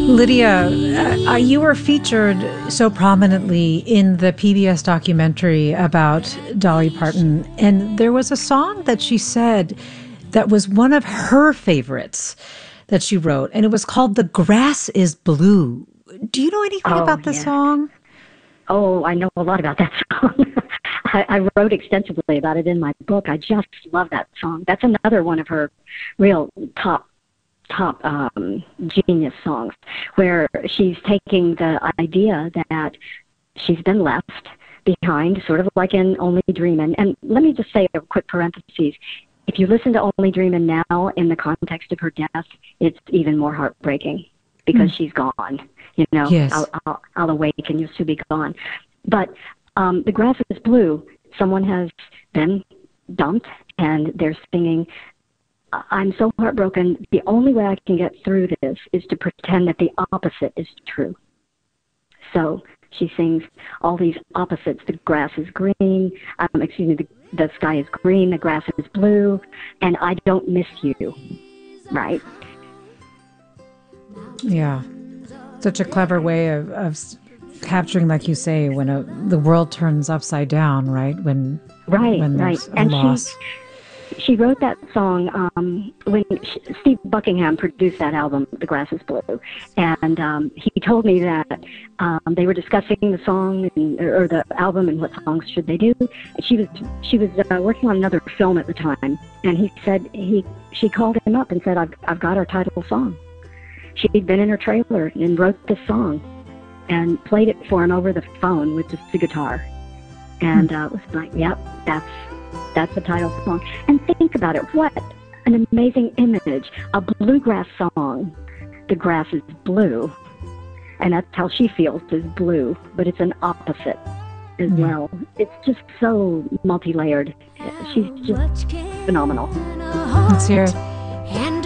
Lydia, you were featured so prominently in the PBS documentary about Dolly Parton, and there was a song that she said that was one of her favorites that she wrote, and it was called "The Grass is Blue." Do you know anything about this song? Oh, I know a lot about that song. I wrote extensively about it in my book. I just love that song. That's another one of her real top genius songs, where she's taking the idea that she's been left behind, sort of like in Only Dreamin'. And let me just say a quick parenthesis. If you listen to Only Dreamin' now in the context of her death, it's even more heartbreaking because she's gone. You know, yes. I'll awake and you'll soon be gone. But The Grass is Blue, someone has been dumped and they're singing, I'm so heartbroken. The only way I can get through this is to pretend that the opposite is true. So she sings all these opposites. The grass is green. The sky is green. The grass is blue. And I don't miss you. Right? Yeah. Such a clever way of capturing, like you say, when the world turns upside down, right? When there's a loss. She wrote that song when Steve Buckingham produced that album, The Grass is Blue. And he told me that they were discussing the song or the album and what songs should they do. She was working on another film at the time, and he said she called him up and said, I've got our title song. She'd been in her trailer and wrote this song and played it for him over the phone with just the guitar. And it was like, yep, that's the title song. And think about it. What an amazing image. A bluegrass song. The grass is blue. And that's how she feels, is blue. But it's an opposite as well. It's just so multi-layered. She's just phenomenal. Let's hear it.